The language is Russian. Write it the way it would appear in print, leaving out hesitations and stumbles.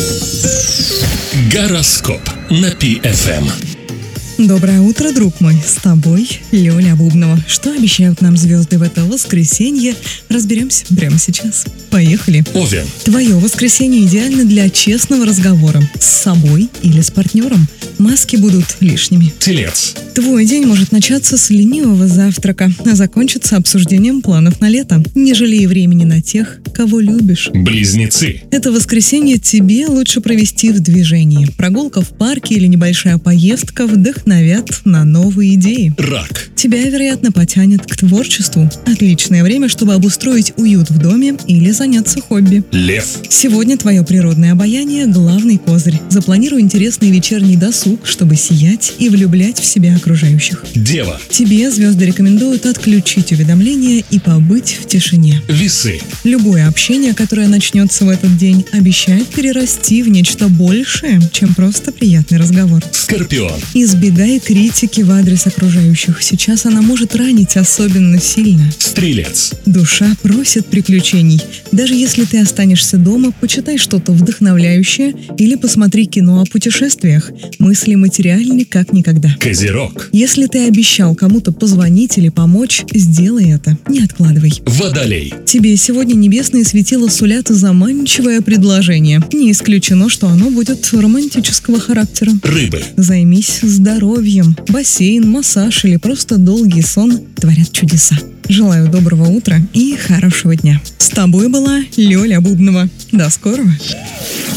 Гороскоп на PFM. Доброе утро, друг мой. С тобой Лёля Бубнова. Что обещают нам звезды в это воскресенье? Разберемся прямо сейчас. Поехали. Овен. Твое воскресенье идеально для честного разговора с собой или с партнером. Маски будут лишними. Телец. Твой день может начаться с ленивого завтрака, а закончиться обсуждением планов на лето. Не жалей времени на тех, кого любишь. Близнецы. Это воскресенье тебе лучше провести в движении. Прогулка в парке или небольшая поездка вдохновят на новые идеи. Рак. Тебя, вероятно, потянет к творчеству. Отличное время, чтобы обустроить уют в доме или заняться хобби. Лев. Сегодня твое природное обаяние – главный козырь. Запланируй интересный вечерний досуг, чтобы сиять и влюблять в себя окружающих. Дева. Тебе звезды рекомендуют отключить уведомления и побыть в тишине. Весы. Любое общение, которое начнется в этот день, обещает перерасти в нечто большее, чем просто приятный разговор. Скорпион. Избегай критики в адрес окружающих. Сейчас она может ранить особенно сильно. Стрелец. Душа просит приключений. Даже если ты останешься дома, почитай что-то вдохновляющее или посмотри кино о путешествиях. Мысли материальны как никогда. Козерог. Если ты обещал кому-то позвонить или помочь, сделай это. Не откладывай. Водолей. Тебе сегодня небесные светила сулят заманчивое предложение. Не исключено, что оно будет романтического характера. Рыбы. Займись здоровьем. Бассейн, массаж или просто долгий сон творят чудеса. Желаю доброго утра и хорошего дня. С тобой была Лёля Бубнова. До скорого.